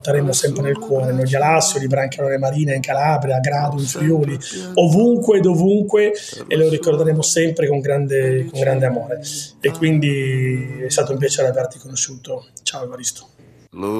Staremo sempre nel cuore, noi di Alassio, di Brancaleone Marina in Calabria, a Grado, in Friuli, ovunque e dovunque, e lo ricorderemo sempre con grande amore. E quindi è stato un piacere averti conosciuto. Ciao Evaristo.